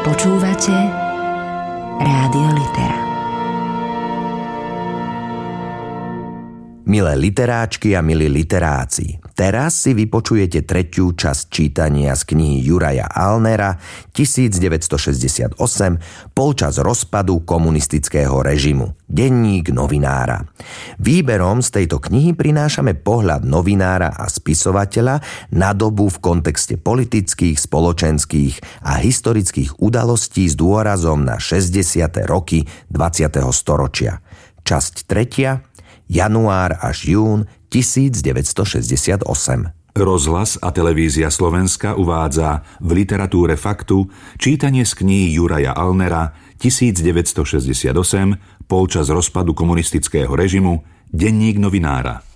Počúvate Rádio Litera. Milé literáčky a milí literáci, teraz si vypočujete tretiu časť čítania z knihy Juraja Alnera 1968 Polčas rozpadu komunistického režimu. Denník novinára. Výberom z tejto knihy prinášame pohľad novinára a spisovateľa na dobu v kontexte politických, spoločenských a historických udalostí s dôrazom na 60. roky 20. storočia. Časť tretia, január až jún 1968. Rozhlas a televízia Slovenska uvádza v literatúre faktu čítanie z knihy Juraja Alnera 1968 Polčas rozpadu komunistického režimu. Denník novinára.